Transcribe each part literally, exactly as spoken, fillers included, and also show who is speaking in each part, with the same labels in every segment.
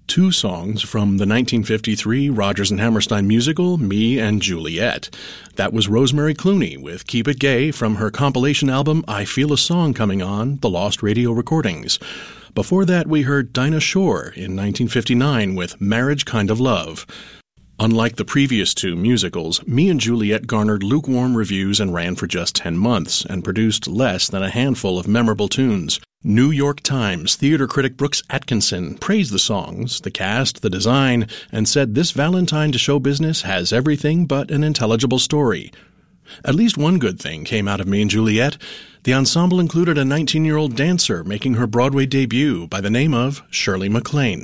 Speaker 1: two songs from the nineteen fifty-three Rodgers and Hammerstein musical, Me and Juliet. That was Rosemary Clooney with Keep It Gay from her compilation album I Feel a Song Coming On, The Lost Radio Recordings. Before that, we heard Dinah Shore in nineteen fifty-nine with Marriage Kind of Love. Unlike the previous two musicals, Me and Juliet garnered lukewarm reviews and ran for just ten months, and produced less than a handful of memorable tunes. New York Times theater critic Brooks Atkinson praised the songs, the cast, the design, and said this Valentine to show business has everything but an intelligible story. At least one good thing came out of Me and Juliet. The ensemble included a nineteen-year-old dancer making her Broadway debut by the name of Shirley MacLaine.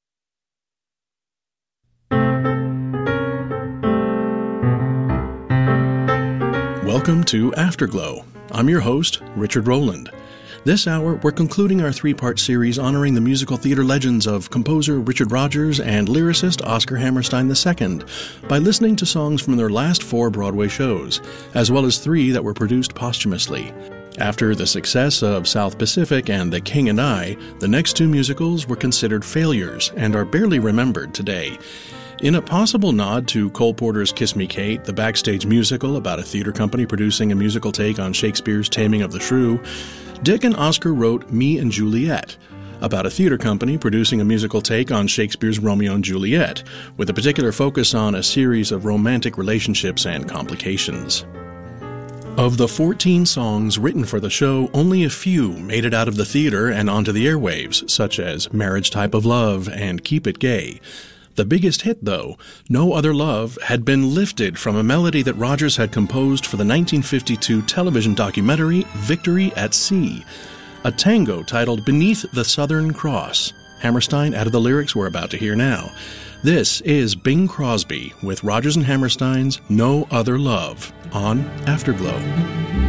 Speaker 1: Welcome to Afterglow. I'm your host, Richard Rowland. This hour, we're concluding our three-part series honoring the musical theater legends of composer Richard Rodgers and lyricist Oscar Hammerstein the Second by listening to songs from their last four Broadway shows, as well as three that were produced posthumously. After the success of South Pacific and The King and I, the next two musicals were considered failures and are barely remembered today. In a possible nod to Cole Porter's Kiss Me Kate, the backstage musical about a theater company producing a musical take on Shakespeare's Taming of the Shrew, Dick and Oscar wrote Me and Juliet, about a theater company producing a musical take on Shakespeare's Romeo and Juliet, with a particular focus on a series of romantic relationships and complications. Of the fourteen songs written for the show, only a few made it out of the theater and onto the airwaves, such as Marriage Type of Love and Keep It Gay. The biggest hit, though, No Other Love, had been lifted from a melody that Rodgers had composed for the nineteen fifty-two television documentary Victory at Sea, a tango titled Beneath the Southern Cross. Hammerstein added the lyrics we're about to hear now. This is Bing Crosby with Rodgers and Hammerstein's No Other Love on Afterglow.